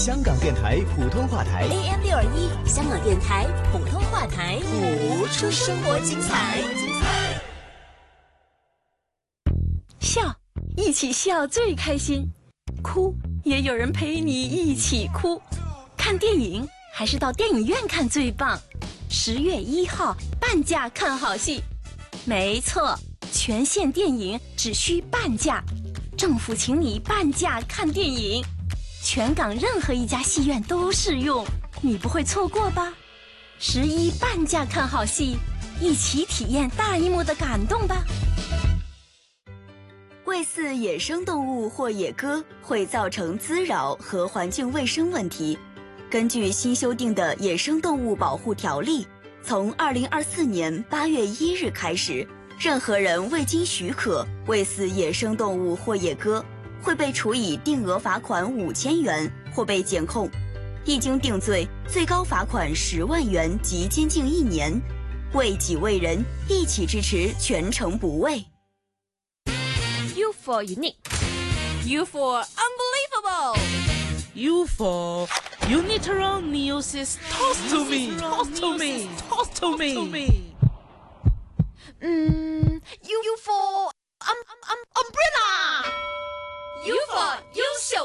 香港电台普通话台 AM621，香港电台普通话台， 谱出生活精彩。 笑，一起笑最开心；哭，也有人陪你一起哭。看电影还是到电影院看最棒。10月1号半价看好戏，没错，全线电影只需半价，政府请你半价看电影，全港任何一家戏院都适用，你不会错过吧？11半价看好戏，一起体验大荧幕的感动吧。 喂饲野生动物或野鸽会造成滋扰和环境卫生问题。根据新修订的《野生动物保护条例》，从2024年8月1日开始，任何人未经许可喂饲野生动物或野鸽，会被处以定额罚款5000元或被检控，一经定罪，最高罚款10万元及监禁1年。为己为人，一起支持全程不喂。 U for unique, U for unbelievable, U for Uniteroneosis toss to me, toss to me, toss to me. U for umbrella, U for 优秀